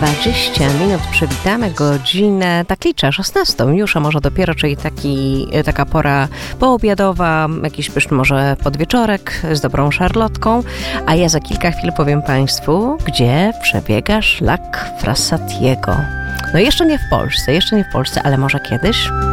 20 minut przywitamy godzinę, tak liczę, 16 już, a może dopiero, czyli taka pora poobiadowa, jakiś pyszny może podwieczorek z dobrą szarlotką, a ja za kilka chwil powiem Państwu, gdzie przebiega szlak Frassatiego. No jeszcze nie w Polsce, ale może kiedyś?